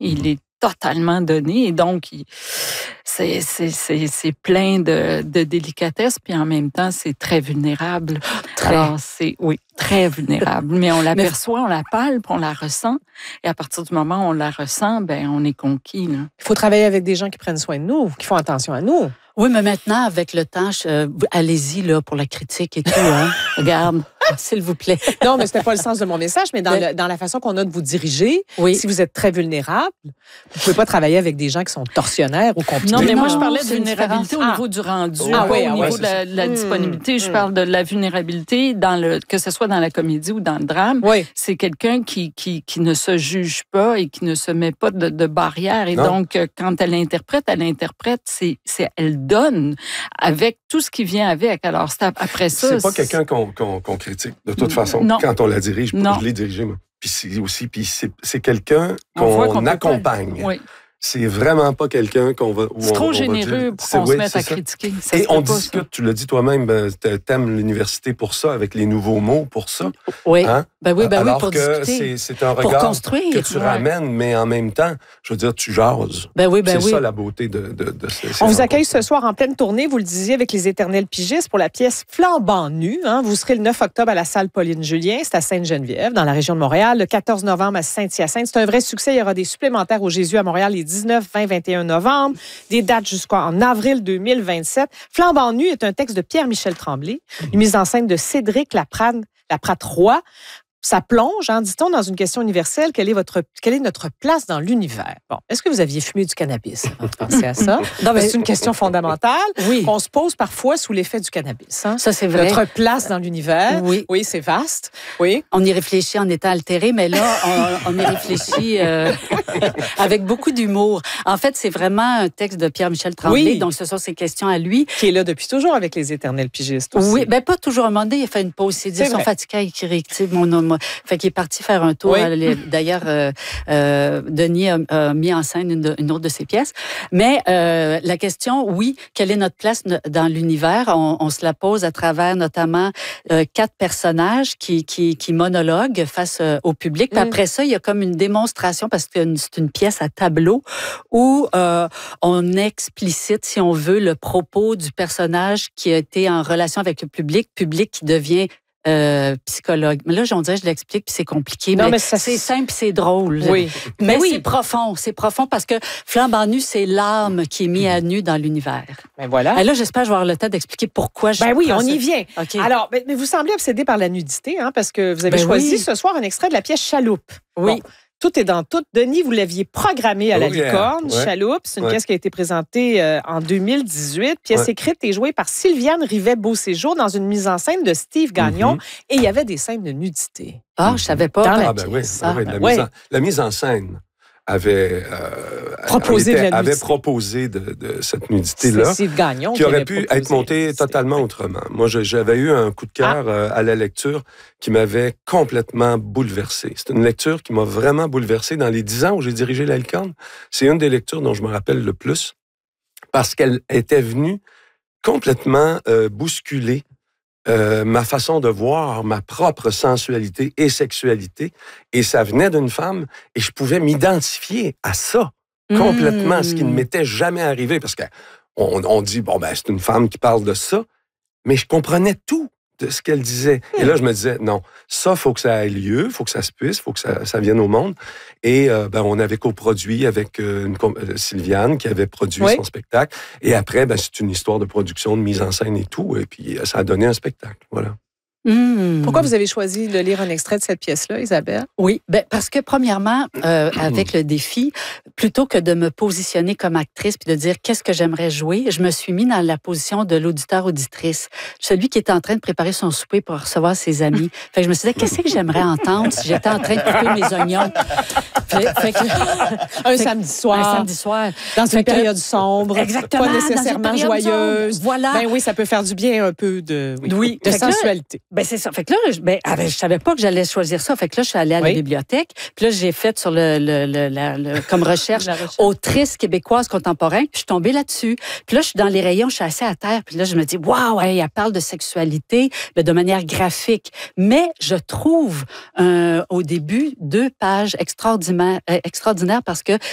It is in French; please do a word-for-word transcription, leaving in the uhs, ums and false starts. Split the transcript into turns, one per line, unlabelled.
Il est totalement donné et donc il, c'est, c'est, c'est, c'est plein de, de délicatesse puis en même temps c'est très vulnérable.
Très.
Alors c'est oui très vulnérable, mais on l'aperçoit, on la palpe, on la ressent et à partir du moment où on la ressent, ben on est conquis. Là.
Il faut travailler avec des gens qui prennent soin de nous, qui font attention à nous.
Oui, mais maintenant, avec le temps, je, allez-y là pour la critique et tout. Hein. Regarde, s'il vous plaît.
Non, mais c'était pas le sens de mon message, mais dans, le, dans la façon qu'on a de vous diriger,
oui.
si vous êtes très vulnérable, vous pouvez pas travailler avec des gens qui sont tortionnaires ou compliqués.
Non, mais moi,
non,
je parlais de vulnérabilité au
ah.
niveau du rendu,
ah,
pas
oui,
au
ah,
niveau
oui,
de la, de la
mmh,
disponibilité. Je
mmh.
parle de la vulnérabilité, dans le, que ce soit dans la comédie ou dans le drame.
Oui.
C'est quelqu'un qui, qui, qui ne se juge pas et qui ne se met pas de, de barrière. Et
non.
donc, quand elle interprète, elle interprète, c'est, c'est, elle donne avec tout ce qui vient avec. Alors, c'est après ça...
C'est pas quelqu'un qu'on, qu'on, qu'on critique, de toute façon,
non.
quand on la dirige.
Non.
Je l'ai dirigé, moi. Puis c'est aussi, puis c'est, c'est quelqu'un qu'on, qu'on accompagne.
Oui.
C'est vraiment pas quelqu'un qu'on va...
C'est trop
on, on
généreux
dire,
pour qu'on
oui,
se mette à
ça.
critiquer. Ça
Et on
pas,
discute,
ça.
tu l'as dit toi-même, ben, t'aimes l'université pour ça, avec les nouveaux mots pour ça.
Oui,
hein?
ben oui, ben
Alors
oui, pour
que
discuter.
c'est, c'est un
pour
regard
construire,
que tu
ouais.
ramènes, mais en même temps, je veux dire, tu jases.
Ben oui, ben
c'est
oui.
ça la beauté de, de, de ces, ces
On vous accueille
rencontres.
ce soir en pleine tournée, vous le disiez, avec les Éternels pigistes pour la pièce Flambant nu. Hein. Vous serez le neuf octobre à la salle Pauline-Julien, c'est à Sainte-Geneviève, dans la région de Montréal. Le quatorze novembre à Saint-Hyacinthe. C'est un vrai succès. Il y aura des supplémentaires au Jésus à Montréal les dix-neuf, vingt, vingt et un novembre. Des dates jusqu'en avril deux mille vingt-sept. Flambant nu est un texte de Pierre-Michel Tremblay, une mise en scène de Cédric Laprade, Laprade-Roy. Ça plonge, hein, dit-on, dans une question universelle. Quelle est, votre, quelle est notre place dans l'univers? Bon, est-ce que vous aviez fumé du cannabis avant de penser à ça? Non, mais c'est une question fondamentale
Oui.
qu'on se pose parfois sous l'effet du cannabis. Hein?
Ça, c'est vrai.
Notre place dans l'univers.
Oui.
Oui, c'est vaste. Oui.
On y réfléchit en étant altéré, mais là, on, on y réfléchit euh, avec beaucoup d'humour. En fait, c'est vraiment un texte de Pierre-Michel Tremblay,
Oui.
donc ce sont ses questions à lui.
Qui est là depuis toujours avec les Éternels pigistes aussi.
Oui, ben pas toujours. À un moment donné, il a fait une pause. Il s'est dit,
C'est
ils sont
vrai.
fatigués à écrire, écrire mon nom. Fait qu'il est parti faire un tour.
Oui.
D'ailleurs, euh, euh, Denis a, a mis en scène une, de, une autre de ses pièces. Mais euh, la question, oui, quelle est notre place dans l'univers? On, on se la pose à travers notamment euh, quatre personnages qui, qui, qui monologuent face euh, au public. Puis
Mm.
après ça, il y a comme une démonstration, parce que c'est une pièce à tableau, où euh, on explicite, si on veut, le propos du personnage qui a été en relation avec le public, public qui devient Euh, psychologue. Mais là, on dirait, je l'explique, puis c'est compliqué.
Non,
mais,
mais ça,
c'est simple, c'est drôle.
Oui.
Mais,
Mais oui.
c'est profond, c'est profond parce que Flambant nu, c'est l'âme qui est mise à nu dans l'univers.
Ben voilà.
Et là, j'espère que je vais avoir le temps d'expliquer pourquoi je
Ben oui,
prends
on
ce-
y vient.
OK.
Alors, ben, mais vous semblez obsédé par la nudité, hein, parce que vous avez
Ben
choisi
oui.
ce soir un extrait de la pièce Chaloupe.
Oui.
Bon, tout est dans tout. Denis, vous l'aviez programmé à la
Oh yeah.
Licorne,
Ouais.
Chaloupe. C'est une
Ouais.
pièce qui a été présentée euh, en deux mille dix-huit. Pièce
Ouais.
écrite et jouée par Sylviane Rivet-Beauséjour dans une mise en scène de Steve Gagnon.
Mm-hmm.
Et il y avait des scènes de nudité.
Ah, je savais pas.
Dans la
Ah, ben oui,
pièce.
ben oui, la,
Ah,
mise
ouais.
en, la mise en scène avait, euh,
Proposé
était-
de la
avait
nudité.
proposé de, de cette
C'est
nudité-là,
Steve Gagnon
qui aurait
avait
pu
proposé
être montée
la nudité.
totalement autrement. Moi, je- j'avais eu un coup de cœur euh, à la lecture qui m'avait complètement bouleversé. C'est une lecture qui m'a vraiment bouleversé. Dans les dix ans où j'ai dirigé la Licorne, c'est une des lectures dont je me rappelle le plus parce qu'elle était venue complètement euh, bousculer Euh, ma façon de voir ma propre sensualité et sexualité, et ça venait d'une femme, et je pouvais m'identifier à ça complètement,
Mmh.
ce qui ne m'était jamais arrivé, parce qu'on on dit, bon, ben c'est une femme qui parle de ça, mais je comprenais tout de ce qu'elle disait. Et là, je me disais, non, ça, faut que ça ait lieu, faut que ça se puisse, faut que ça, ça vienne au monde. Et euh, ben, on avait coproduit avec euh, une, com- euh, Sylviane, qui avait produit
Oui.
son spectacle. Et après, ben, c'est une histoire de production, de mise en scène et tout. Et puis, euh, ça a donné un spectacle. Voilà.
Mmh.
Pourquoi vous avez choisi de lire un extrait de cette pièce-là, Isabelle?
Oui, ben parce que premièrement, euh, avec le défi, plutôt que de me positionner comme actrice puis de dire qu'est-ce que j'aimerais jouer, je me suis mis dans la position de l'auditeur-auditrice, celui qui est en train de préparer son souper pour recevoir ses amis. Fait que je me suis dit, qu'est-ce que j'aimerais entendre si j'étais en train de couper mes oignons? Fait, fait que,
Un
fait-
samedi soir.
Un samedi soir.
Dans
Fait
une
que-
période sombre.
Exactement,
Pas
dans une
nécessairement
période
joyeuse.
sombre. Voilà.
Ben oui, ça peut faire du bien un peu de, oui,
Oui.
de
Fait que là,
sensualité.
Ben c'est ça. Fait que là, je, ben, ah, ben, je savais pas que j'allais choisir ça. Fait que là, je suis allée à la
Oui.
bibliothèque. Puis là, j'ai fait sur le, le, le, la- le- comme recherche,
La recherche.
autrice québécoise contemporaine. Puis je suis tombée là-dessus. Puis là, je suis dans les rayons, je suis assise à terre. Puis là, je me dis, waouh, hey, elle parle de sexualité, mais de manière graphique. Mais je trouve euh, au début deux pages extraordinaires, euh, extraordinaires parce que